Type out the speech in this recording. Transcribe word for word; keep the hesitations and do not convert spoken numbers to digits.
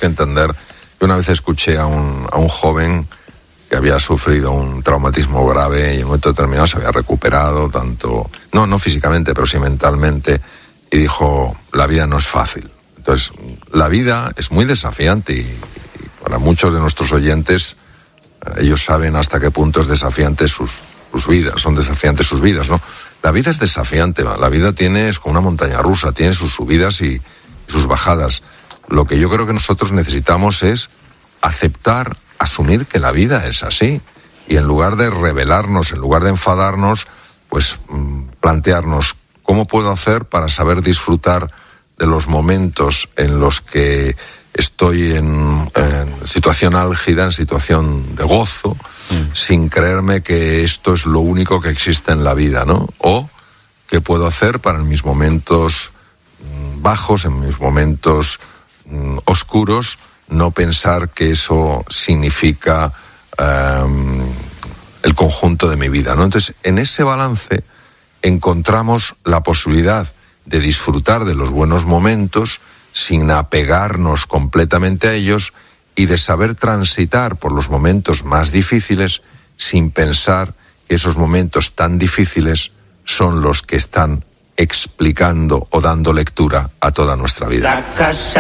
que entender que una vez escuché a un, a un joven que había sufrido un traumatismo grave y en un momento determinado se había recuperado, tanto, no, no físicamente, pero sí mentalmente, y dijo, la vida no es fácil. Entonces, la vida es muy desafiante y, y para muchos de nuestros oyentes, ellos saben hasta qué punto es desafiante sus, sus vidas, son desafiantes sus vidas, ¿no? La vida es desafiante, la vida tiene, es como una montaña rusa, tiene sus subidas y, y sus bajadas. Lo que yo creo que nosotros necesitamos es aceptar, asumir que la vida es así, y en lugar de rebelarnos, en lugar de enfadarnos, pues mmm, plantearnos cómo puedo hacer para saber disfrutar de los momentos en los que estoy en, en situación álgida, en situación de gozo, mm. sin creerme que esto es lo único que existe en la vida, ¿no? O qué puedo hacer para en mis momentos mm, bajos, en mis momentos mm, oscuros, no pensar que eso significa um, el conjunto de mi vida, ¿no? Entonces, en ese balance encontramos la posibilidad de disfrutar de los buenos momentos sin apegarnos completamente a ellos y de saber transitar por los momentos más difíciles sin pensar que esos momentos tan difíciles son los que están explicando o dando lectura a toda nuestra vida. La casa